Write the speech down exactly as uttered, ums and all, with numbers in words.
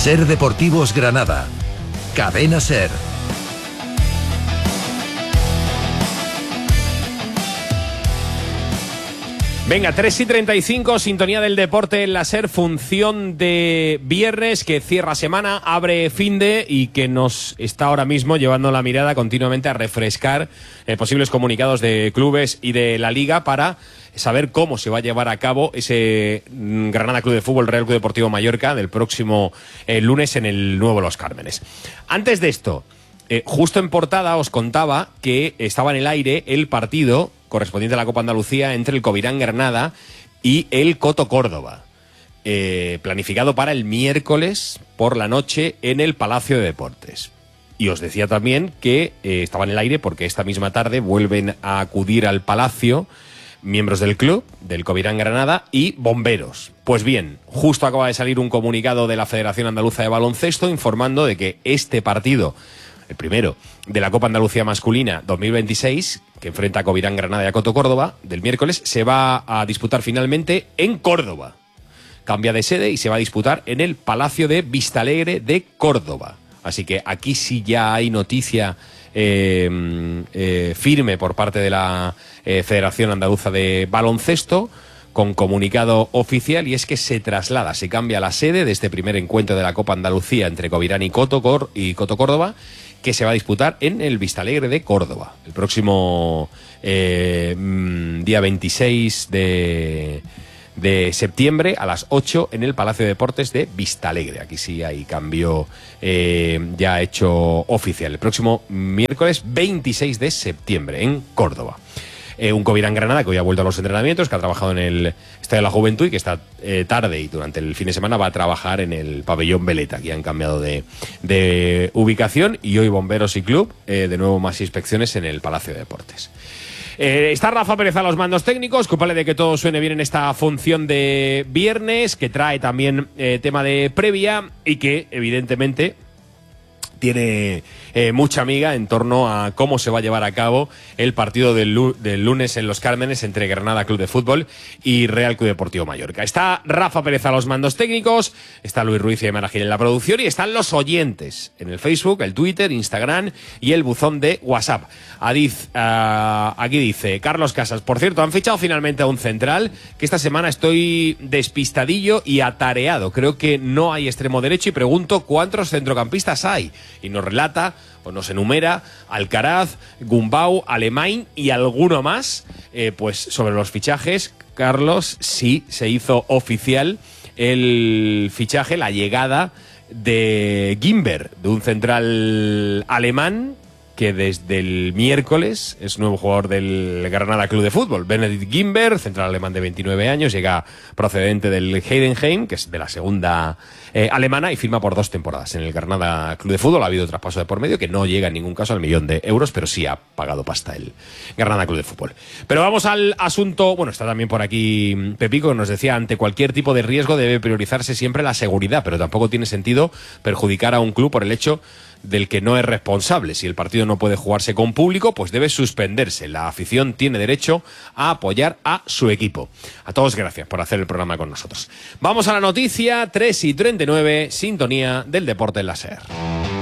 Ser Deportivos Granada. Cadena Ser. Venga, tres y treinta y cinco, sintonía del deporte en la SER, función de viernes que cierra semana, abre finde y que nos está ahora mismo llevando la mirada continuamente a refrescar eh, posibles comunicados de clubes y de la Liga para saber cómo se va a llevar a cabo ese Granada Club de Fútbol Real Club Deportivo Mallorca del próximo eh, lunes en el nuevo Los Cármenes. Antes de esto, eh, justo en portada os contaba que estaba en el aire el partido correspondiente a la Copa Andalucía entre el Covirán Granada y el Coto Córdoba, eh, planificado para el miércoles por la noche en el Palacio de Deportes. Y os decía también que eh, estaba en el aire porque esta misma tarde vuelven a acudir al Palacio miembros del club, del Covirán Granada y bomberos. Pues bien, justo acaba de salir un comunicado de la Federación Andaluza de Baloncesto informando de que este partido, el primero de la Copa Andalucía Masculina dos mil veintiséis, que enfrenta a Covirán Granada y a Coto Córdoba, del miércoles, se va a disputar finalmente en Córdoba. Cambia de sede y se va a disputar en el Palacio de Vistalegre de Córdoba. Así que aquí sí ya hay noticia eh, eh, firme por parte de la eh, Federación Andaluza de Baloncesto, con comunicado oficial, y es que se traslada, se cambia la sede de este primer encuentro de la Copa Andalucía entre Covirán y Coto, Cor y Coto Córdoba, que se va a disputar en el Vistalegre de Córdoba el próximo eh, día veintiséis de, de septiembre a las ocho en el Palacio de Deportes de Vistalegre. Aquí sí hay cambio eh, ya hecho oficial. El próximo miércoles veintiséis de septiembre en Córdoba. Eh, un Covirán Granada que hoy ha vuelto a los entrenamientos, que ha trabajado en el Estadio de la Juventud y que esta eh, tarde y durante el fin de semana va a trabajar en el Pabellón Veleta, que han cambiado de, de ubicación, y hoy bomberos y club, eh, de nuevo más inspecciones en el Palacio de Deportes. Eh, está Rafa Pérez a los mandos técnicos, culpable de que todo suene bien en esta función de viernes, que trae también eh, tema de previa y que evidentemente tiene eh, mucha amiga en torno a cómo se va a llevar a cabo el partido del, del lunes en Los Cármenes entre Granada Club de Fútbol y Real Club Deportivo Mallorca. Está Rafa Pérez a los mandos técnicos, está Luis Ruiz y Emma Gil en la producción, y están los oyentes en el Facebook, el Twitter, Instagram y el buzón de WhatsApp. Adiz, uh, aquí dice Carlos Casas: por cierto, han fichado finalmente a un central, que esta semana estoy despistadillo y atareado. Creo que no hay extremo derecho y pregunto cuántos centrocampistas hay. Y nos relata, o nos enumera, Alcaraz, Gumbau, Alemán y alguno más. Eh, pues sobre los fichajes, Carlos, sí se hizo oficial el fichaje, la llegada de Gimber, de un central alemán que desde el miércoles es nuevo jugador del Granada Club de Fútbol. Benedikt Gimber, central alemán de veintinueve años, llega procedente del Heidenheim, que es de la segunda eh, alemana, y firma por dos temporadas en el Granada Club de Fútbol. Ha habido traspaso de por medio que no llega en ningún caso al millón de euros, pero sí ha pagado pasta el Granada Club de Fútbol. Pero vamos al asunto. Bueno, está también por aquí Pepico, que nos decía: ante cualquier tipo de riesgo debe priorizarse siempre la seguridad, pero tampoco tiene sentido perjudicar a un club por el hecho del que no es responsable. Si el partido no puede jugarse con público, pues debe suspenderse. La afición tiene derecho a apoyar a su equipo. A todos, gracias por hacer el programa con nosotros. Vamos a la noticia, tres y treinta y nueve, sintonía del deporte en la SER.